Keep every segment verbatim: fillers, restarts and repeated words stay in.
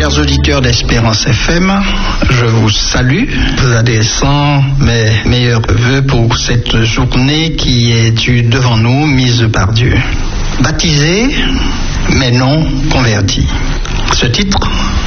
Chers auditeurs d'Espérance F M, je vous salue, vous adressant mes meilleurs vœux pour cette journée qui est due devant nous, mise par Dieu. Baptisé, mais non converti. Ce titre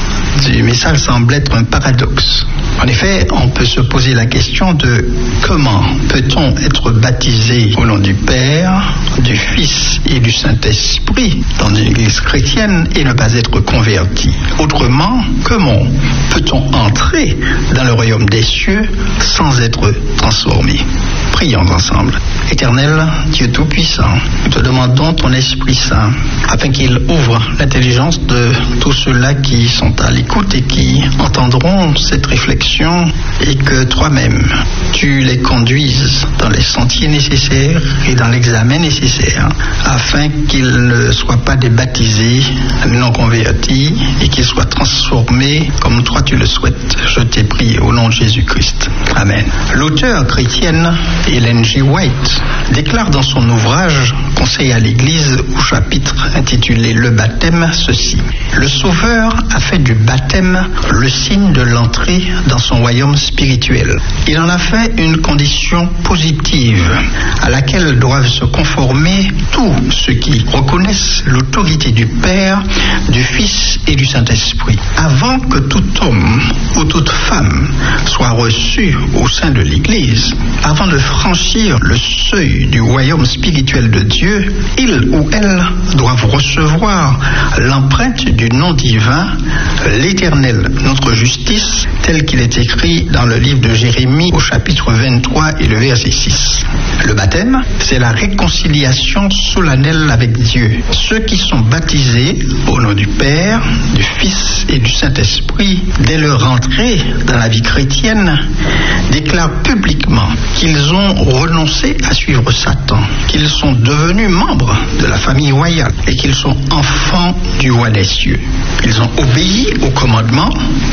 du message semble être un paradoxe. En effet, on peut se poser la question de comment peut-on être baptisé au nom du Père, du Fils et du Saint-Esprit dans une église chrétienne et ne pas être converti. Autrement, comment peut-on entrer dans le royaume des cieux sans être transformé? Prions ensemble. Éternel Dieu Tout-Puissant, nous te demandons ton Esprit Saint afin qu'il ouvre l'intelligence de tous ceux-là qui sont à l'écoute et qui entendront cette réflexion et que toi-même tu les conduises dans les sentiers nécessaires et dans l'examen nécessaire afin qu'ils ne soient pas des baptisés non convertis et qu'ils soient transformés comme toi tu le souhaites. Je t'ai prié au nom de Jésus-Christ. Amen. L'auteur chrétienne Ellen G. White déclare dans son ouvrage Conseil à l'Église au chapitre intitulé Le baptême ceci: le Sauveur a fait du baptême le signe de l'entrée dans son royaume spirituel. Il en a fait une condition positive à laquelle doivent se conformer tous ceux qui reconnaissent l'autorité du Père, du Fils et du Saint-Esprit. Avant que tout homme ou toute femme soit reçu au sein de l'Église, avant de franchir le seuil du royaume spirituel de Dieu, ils ou elles doivent recevoir l'empreinte du nom divin, l'Éternel, notre justice, tel qu'il est écrit dans le livre de Jérémie au chapitre vingt-trois et le verset six. Le baptême, c'est la réconciliation solennelle avec Dieu. Ceux qui sont baptisés au nom du Père, du Fils et du Saint-Esprit, dès leur entrée dans la vie chrétienne, déclarent publiquement qu'ils ont renoncé à suivre Satan, qu'ils sont devenus membres de la famille royale et qu'ils sont enfants du roi des cieux. Ils ont obéi au commandement: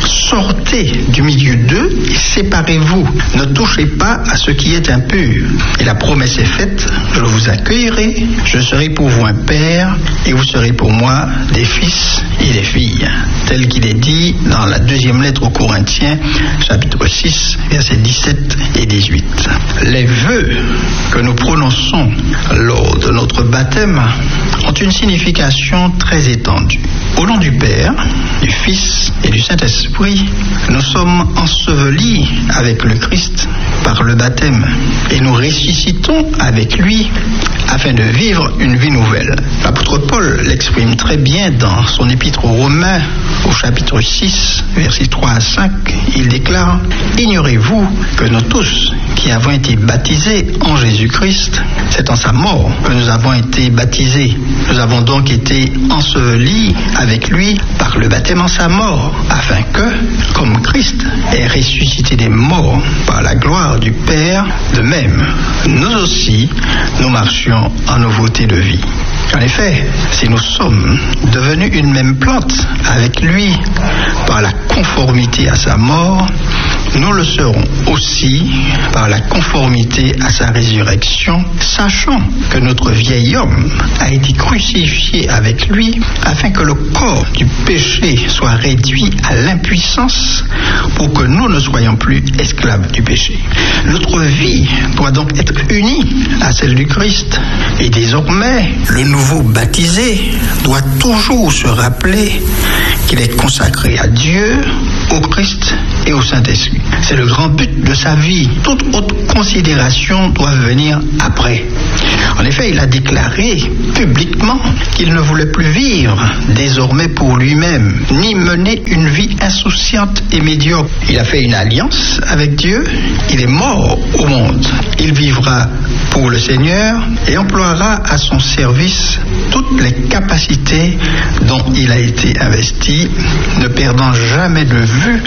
sortez du milieu d'eux et séparez-vous. Ne touchez pas à ce qui est impur. Et la promesse est faite: je vous accueillerai, je serai pour vous un père et vous serez pour moi des fils et des filles. Tel qu'il est dit dans la deuxième lettre aux Corinthiens, chapitre six, versets dix-sept et dix-huit. Les vœux que nous prononçons lors de notre baptême ont une signification très étendue. Au nom du Père, du Fils et du Saint-Esprit, nous sommes ensevelis avec le Christ par le baptême et nous ressuscitons avec lui afin de vivre une vie nouvelle. L'apôtre Paul l'exprime très bien dans son épître aux Romains au chapitre six, versets trois à cinq. Il déclare: ignorez-vous que nous tous qui avons été baptisés en Jésus-Christ, c'est en sa mort que nous avons été baptisés. Nous avons donc été ensevelis avec lui par le baptême en sa mort, afin que, comme Christ est ressuscité des morts par la gloire du Père, de même, nous aussi, nous marchions en nouveauté de vie. En effet, si nous sommes devenus une même plante avec lui par la conformité à sa mort, nous le serons aussi par la conformité à sa résurrection, sachant que notre vieil homme a été crucifié avec lui afin que le corps du péché soit réduit à l'impuissance pour que nous ne soyons plus esclaves du péché. Notre vie doit donc être unie à celle du Christ et désormais le nouveau baptisé doit toujours se rappeler qu'il est consacré à Dieu, au Christ et au Saint-Esprit. C'est le grand but de sa vie. Toute autre considération doit venir après. En effet, il a déclaré publiquement qu'il ne voulait plus vivre désormais pour lui-même, ni mener une vie insouciante et médiocre. Il a fait une alliance avec Dieu, il est mort au monde. Il vivra pour le Seigneur et emploiera à son service toutes les capacités dont il a été investi, ne perdant jamais de vue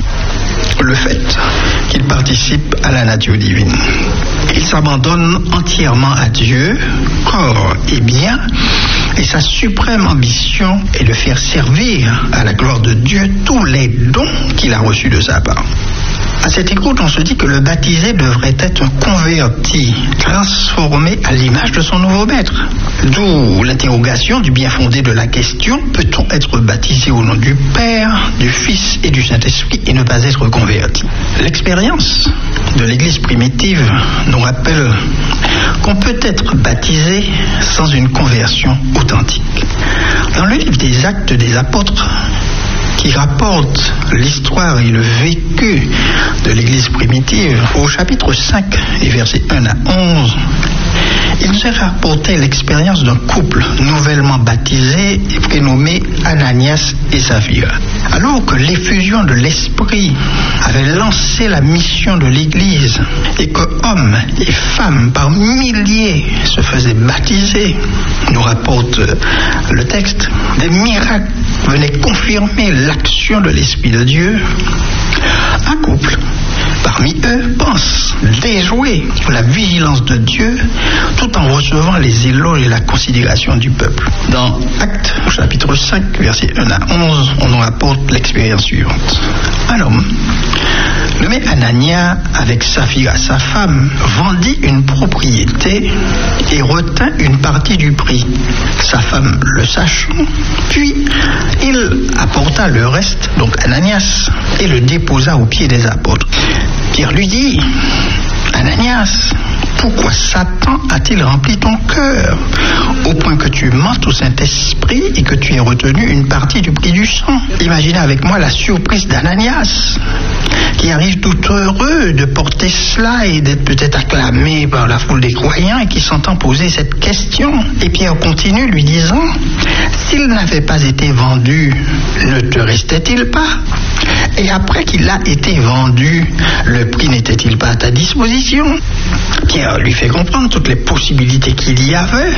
le fait qu'il participe à la nature divine. Il s'abandonne entièrement à Dieu, corps et bien, et sa suprême ambition est de faire servir à la gloire de Dieu tous les dons qu'il a reçus de sa part. À cette écoute, on se dit que le baptisé devrait être un converti, transformé à l'image de son nouveau maître. D'où l'interrogation du bien fondé de la question: peut-on être baptisé au nom du Père, du Fils et du Saint-Esprit et ne pas être converti? L'expérience de l'Église primitive nous rappelle qu'on peut être baptisé sans une conversion authentique. Dans le livre des Actes des Apôtres, qui rapporte l'histoire et le vécu de l'Église primitive, au chapitre cinq et versets un à onze, il nous est rapporté l'expérience d'un couple nouvellement baptisé et prénommé Ananias et Saphira. Alors que l'effusion de l'Esprit avait lancé la mission de l'Église et que hommes et femmes par milliers se faisaient baptiser, nous rapporte le texte, des miracles venaient confirmer l'action de l'Esprit de Dieu. Un couple parmi eux pense déjouer la vigilance de Dieu tout en recevant les éloges et la considération du peuple. Dans Actes chapitre cinq, versets un à onze, on nous rapporte l'expérience suivante. Un homme nommé Anania, avec Saphira sa femme, vendit une propriété et retint une partie du prix. Sa femme le sachant, puis il apporta le reste, donc Ananias, et le déposa aux pieds des apôtres. Pierre lui dit: Ananias, pourquoi Satan a-t-il rempli ton cœur au point que tu mentes au Saint-Esprit et que tu aies retenu une partie du prix du sang? Imaginez avec moi la surprise d'Ananias, qui arrive tout heureux de porter cela et d'être peut-être acclamé par la foule des croyants et qui s'entend poser cette question. Et Pierre continue lui disant: s'il n'avait pas été vendu, ne te restait-il pas? Et après qu'il a été vendu, le prix n'était-il pas à ta disposition? Pierre lui fait comprendre toutes les possibilités qu'il y avait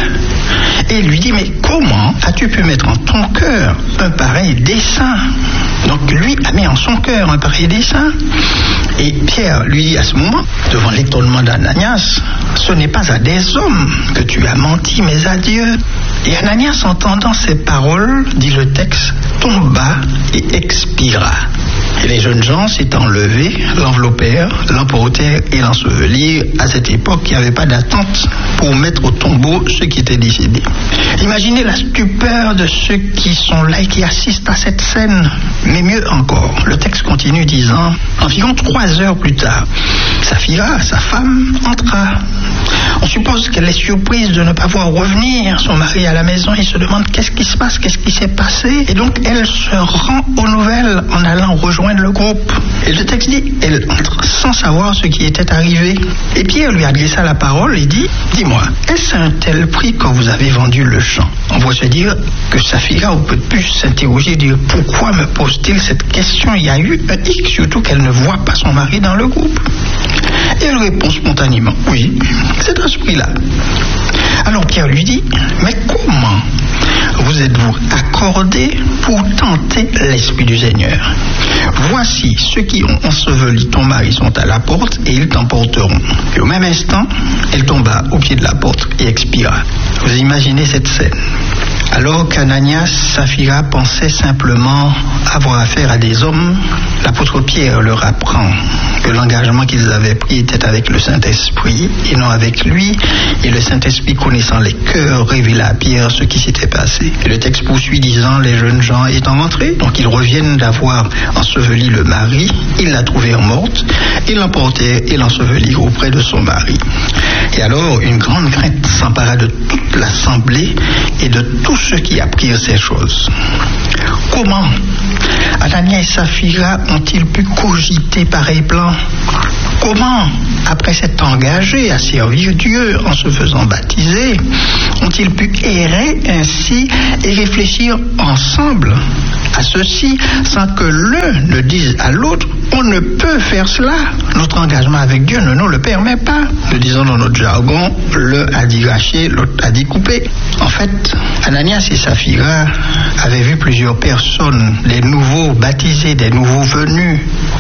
et lui dit: mais comment as-tu pu mettre en ton cœur un pareil dessein? Donc lui a mis en son cœur un pareil dessein. Et Pierre lui dit à ce moment, devant l'étonnement d'Ananias: ce n'est pas à des hommes que tu as menti, mais à Dieu. Et Ananias, entendant ces paroles, dit le texte, tomba et expira. Et les jeunes gens s'étant levés, l'enveloppèrent, l'emportèrent et l'ensevelirent. À cette époque, il n'y avait pas d'attente pour mettre au tombeau ceux qui étaient décédés. Imaginez la stupeur de ceux qui sont là et qui assistent à cette scène. Mais mieux encore, le texte continue disant: environ trois heures plus tard, Saphira, sa femme, entra. On suppose qu'elle est surprise de ne pas voir revenir son mari à la maison et se demande qu'est-ce qui se passe, qu'est-ce qui s'est passé. Et donc elle se rend aux nouvelles en allant rejoindre le groupe. Et le texte dit, elle entre sans savoir ce qui était arrivé. Et Pierre lui adressa la parole et dit: dis-moi, est-ce un tel prix que vous avez vendu le champ? On voit se dire que Saphira peut plus s'interroger, dire pourquoi me pose-t-il cette question? Il y a eu un hic, surtout qu'elle ne voit pas son mari dans le groupe. Et elle répond spontanément: oui, c'est à ce prix-là. Alors Pierre lui dit: mais comment vous êtes-vous accordé pour tenter l'Esprit du Seigneur? Voici, ceux qui ont enseveli ton mari sont à la porte et ils t'emporteront. Et au même instant, elle tomba au pied de la porte et expira. Vous imaginez cette scène? Alors qu'Ananias, Saphira pensaient simplement avoir affaire à des hommes, l'apôtre Pierre leur apprend que l'engagement qu'ils avaient pris était avec le Saint-Esprit et non avec lui, et le Saint-Esprit, connaissant les cœurs, révéla à Pierre ce qui s'était passé. Et le texte poursuit disant: les jeunes gens étant rentrés, donc ils reviennent d'avoir enseveli le mari, ils la trouvèrent morte, ils l'emportèrent et l'ensevelirent auprès de son mari. Et alors une grande crainte s'empara de toute l'assemblée et de tous ceux qui apprirent ces choses. Comment Ananias et Saphira ont-ils pu cogiter pareil plan? Comment, après s'être engagés à servir Dieu en se faisant baptiser, ont-ils pu errer ainsi et réfléchir ensemble à ceci sans que l'un ne dise à l'autre: on ne peut faire cela, notre engagement avec Dieu ne nous le permet pas? Nous disons dans notre jargon, l'un a dit racher, l'autre a dit couper. En fait, Ananias et Saphira avaient vu plusieurs personnes, des nouveaux baptisés, des nouveaux venus,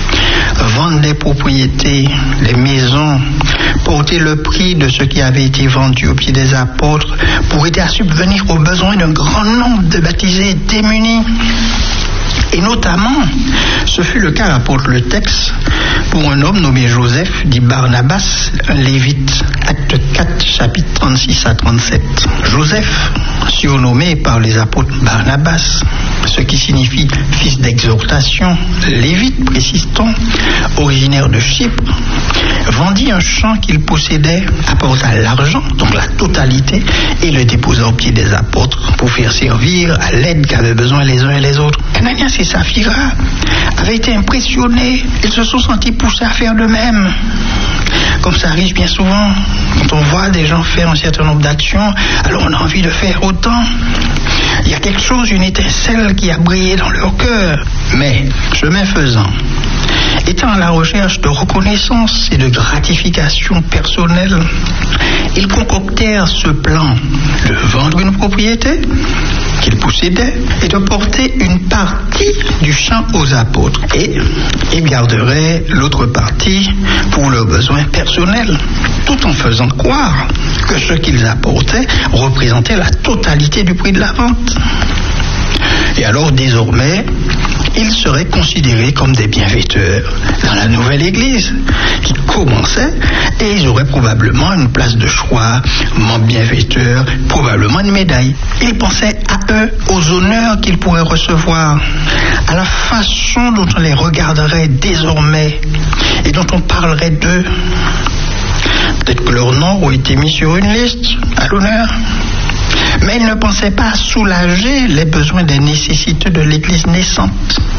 vendre des propriétés, des maisons, porter le prix de ce qui avait été vendu au pied des apôtres pour aider à subvenir aux besoins d'un grand nombre de baptisés démunis. Et notamment Ce fut le cas, rapporte le texte, pour un homme nommé Joseph, dit Barnabas, un lévite. Acte quatre, chapitre trente-six à trente-sept. Joseph, surnommé par les apôtres Barnabas, ce qui signifie fils d'exhortation, lévite, précise-t-on, originaire de Chypre, vendit un champ qu'il possédait, apporta l'argent, donc la totalité, et le déposa aux pieds des apôtres pour faire servir à l'aide qu'avaient besoin les uns et les autres. Ananias et Saphira avaient été impressionnés, ils se sont sentis poussés à faire de même. Comme ça arrive bien souvent, quand on voit des gens faire un certain nombre d'actions, alors on a envie de faire autant. Il y a quelque chose, une étincelle qui a brillé dans leur cœur. Mais, chemin faisant, étant à la recherche de reconnaissance et de gratification personnelle, ils concoctèrent ce plan de vendre une propriété qu'ils possédaient et de porter une partie du champ aux apôtres. Et ils garderaient l'autre partie pour leurs besoins personnels, tout en faisant croire que ce qu'ils apportaient représentait la totalité du prix de la vente. Et alors désormais, ils seraient considérés comme des bienfaiteurs dans la nouvelle église qui commençait, et ils auraient probablement une place de choix, membres bienfaiteurs, probablement une médaille. Ils pensaient à eux, aux honneurs qu'ils pourraient recevoir, à la façon dont on les regarderait désormais et dont on parlerait d'eux. Peut-être que leurs noms ont été mis sur une liste à l'honneur. Mais ils ne pensaient pas à soulager les besoins des nécessités de l'Église naissante.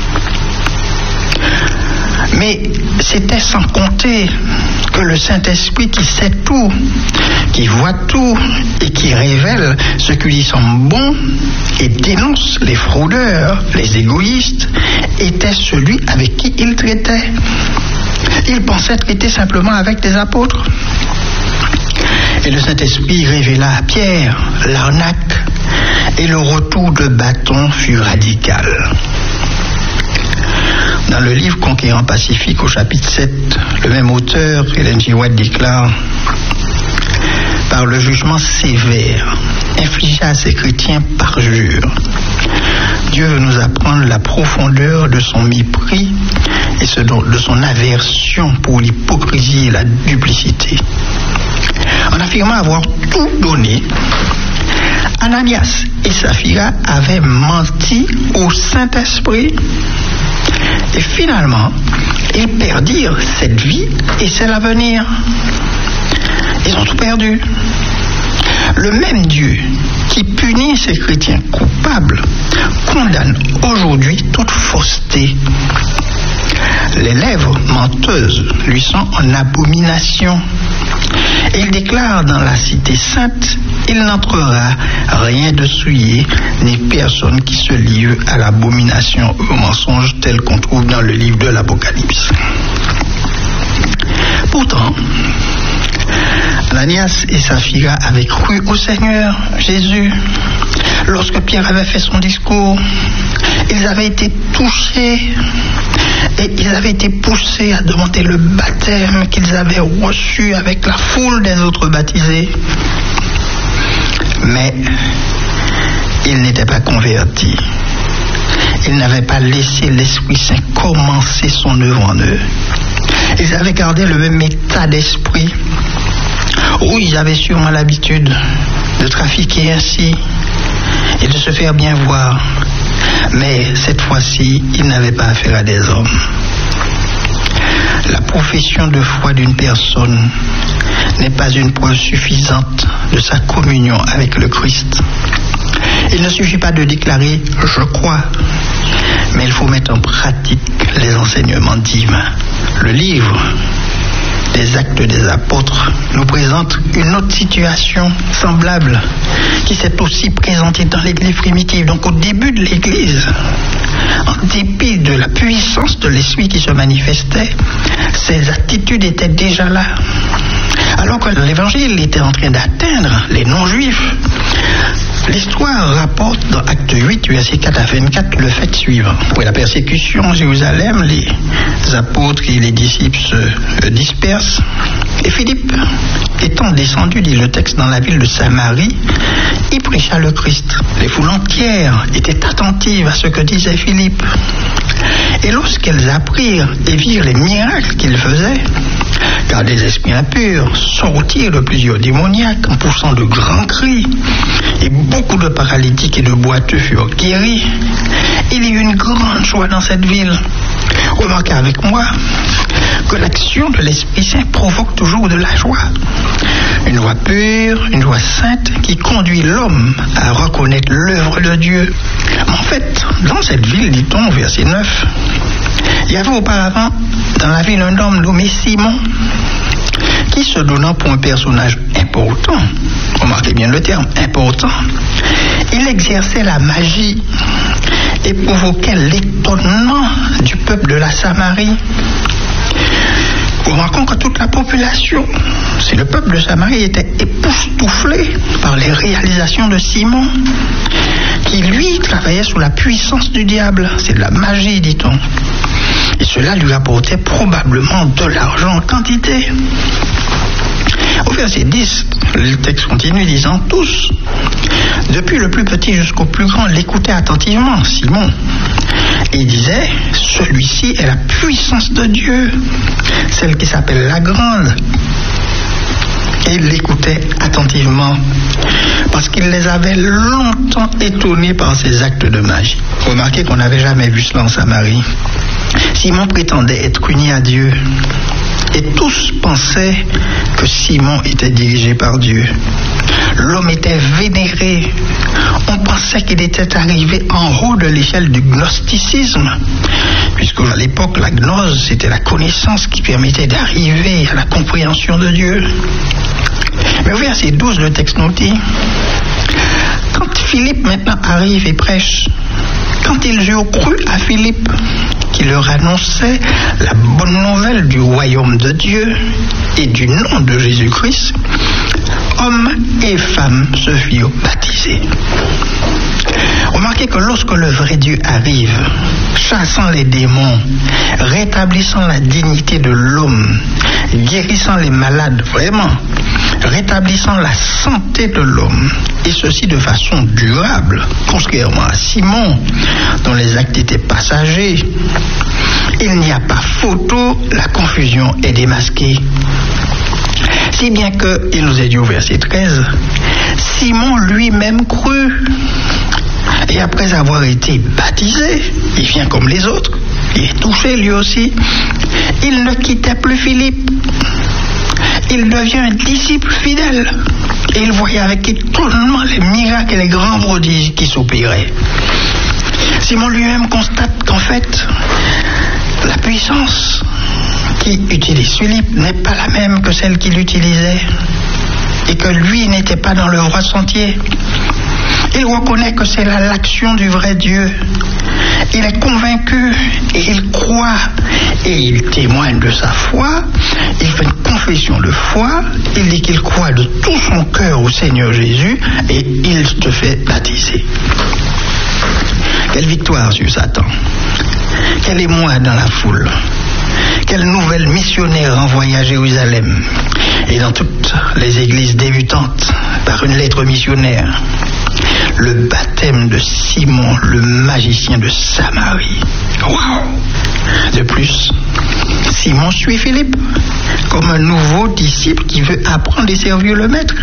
Mais c'était sans compter que le Saint-Esprit qui sait tout, qui voit tout et qui révèle ce qui lui semble bon et dénonce les fraudeurs, les égoïstes, était celui avec qui il traitait. Il pensait traiter simplement avec des apôtres. Et le Saint-Esprit révéla à Pierre l'arnaque, et le retour de bâton fut radical. Dans le livre Conquérant Pacifique, au chapitre sept, le même auteur, Ellen G. White, déclare: par le jugement sévère infligé à ces chrétiens parjure, Dieu veut nous apprendre la profondeur de son mépris et de son aversion pour l'hypocrisie et la duplicité. En affirmant avoir tout donné, Ananias et Saphira avaient menti au Saint-Esprit. Et finalement, ils perdirent cette vie et celle à venir. Ils ont tout perdu. Le même Dieu qui punit ces chrétiens coupables condamne aujourd'hui toute fausseté. Les lèvres menteuses lui sont en abomination. Et il déclare dans la cité sainte: il n'entrera rien de souillé, ni personne qui se livre à l'abomination ou au mensonge, tel qu'on trouve dans le livre de l'Apocalypse. Pourtant, Ananias et Saphira avaient cru au Seigneur Jésus. Lorsque Pierre avait fait son discours, ils avaient été touchés et ils avaient été poussés à demander le baptême qu'ils avaient reçu avec la foule des autres baptisés. Mais ils n'étaient pas convertis. Ils n'avaient pas laissé l'Esprit Saint commencer son œuvre en eux. Ils avaient gardé le même état d'esprit. Oui, ils avaient sûrement l'habitude de trafiquer ainsi et de se faire bien voir. Mais cette fois-ci, ils n'avaient pas affaire à des hommes. La profession de foi d'une personne n'est pas une preuve suffisante de sa communion avec le Christ. Il ne suffit pas de déclarer « je crois », mais il faut mettre en pratique les enseignements divins. Le livre des Actes des Apôtres nous présente une autre situation semblable qui s'est aussi présentée dans l'Église primitive. Donc au début de l'Église, en dépit de la puissance de l'Esprit qui se manifestait, ces attitudes étaient déjà là. Alors que l'Évangile était en train d'atteindre les non-juifs, l'histoire rapporte dans Acte huit, versets quatre à vingt-quatre, le fait suivant. Après la persécution à Jérusalem, les apôtres et les disciples se dispersent. Et Philippe, étant descendu, dit le texte, dans la ville de Samarie, il prêcha le Christ. Les foules entières étaient attentives à ce que disait Philippe. Et lorsqu'elles apprirent et virent les miracles qu'il faisait, car des esprits impurs sortirent de plusieurs démoniaques en poussant de grands cris, et beaucoup de paralytiques et de boiteux furent guéris, il y eut une grande joie dans cette ville. Remarquez avec moi que l'action de l'Esprit Saint provoque toujours de la joie. Une joie pure, une joie sainte qui conduit l'homme à reconnaître l'œuvre de Dieu. Mais en fait, dans cette ville, dit-on, verset neuf, il y avait auparavant dans la ville un homme nommé Simon, qui se donnant pour un personnage important, remarquez bien le terme, important, il exerçait la magie et provoquait l'étonnement du peuple de la Samarie. Remarquons que toute la population, c'est le peuple de Samarie, était époustouflé par les réalisations de Simon, qui lui travaillait sous la puissance du diable. C'est de la magie, dit-on. Et cela lui apportait probablement de l'argent en quantité. Au verset dix, le texte continue disant « Tous, depuis le plus petit jusqu'au plus grand, l'écoutaient attentivement, Simon. Et il disait « Celui-ci est la puissance de Dieu, celle qui s'appelle la grande. » Et il l'écoutait attentivement, parce qu'il les avait longtemps étonnés par ses actes de magie. Remarquez qu'on n'avait jamais vu cela en Samarie. Simon prétendait être uni à Dieu, et tous pensaient que Simon était dirigé par Dieu. L'homme était vénéré. On pensait qu'il était arrivé en haut de l'échelle du gnosticisme, puisque à l'époque, la gnose, c'était la connaissance qui permettait d'arriver à la compréhension de Dieu. Mais au verset douze, le texte nous dit, quand Philippe maintenant arrive et prêche, quand ils eurent cru à Philippe, qui leur annonçait la bonne nouvelle du royaume de Dieu et du nom de Jésus-Christ, hommes et femmes se firent baptiser. Remarquez que lorsque le vrai Dieu arrive, chassant les démons, rétablissant la dignité de l'homme, guérissant les malades, vraiment, rétablissant la santé de l'homme, et ceci de façon durable, contrairement à Simon, dont les actes étaient passagers, il n'y a pas photo, la confusion est démasquée. Si bien que, il nous est dit au verset treize, Simon lui-même crut, et après avoir été baptisé, il vient comme les autres, il est touché lui aussi, il ne quittait plus Philippe. Il devient un disciple fidèle. Et il voyait avec étonnement les miracles et les grands prodiges qui s'opéraient. Simon lui-même constate qu'en fait, la puissance qui utilise Philippe n'est pas la même que celle qu'il utilisait. Et que lui n'était pas dans le droit sentier. Il reconnaît que c'est là l'action du vrai Dieu. Il est convaincu et il croit et il témoigne de sa foi. Il fait une confession de foi. Il dit qu'il croit de tout son cœur au Seigneur Jésus et il se fait baptiser. Quelle victoire sur Satan! Quel émoi dans la foule! Quelle nouvelle missionnaire envoyée à Jérusalem et dans toutes les églises débutantes par une lettre missionnaire. Le baptême de Simon, le magicien de Samarie. Waouh! De plus, Simon suit Philippe comme un nouveau disciple qui veut apprendre et servir le maître.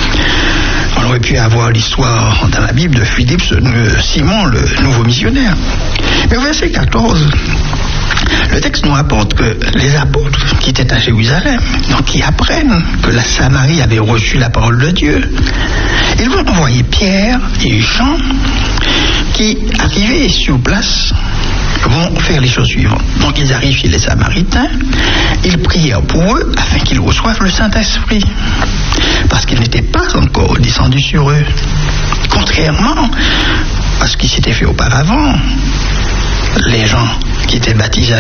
On aurait pu avoir l'histoire dans la Bible de Philippe, Simon, le nouveau missionnaire. Mais au verset quatorze, le texte nous rapporte que les apôtres qui étaient à Jérusalem, donc qui apprennent que la Samarie avait reçu la parole de Dieu, ils vont envoyer Pierre et Jean qui, arrivés sur place, vont faire les choses suivantes. Donc ils arrivent chez les Samaritains, ils prièrent pour eux afin qu'ils reçoivent le Saint-Esprit, parce qu'il n'était pas encore descendu sur eux. Contrairement à ce qui s'était fait auparavant, les gens qui étaient baptisés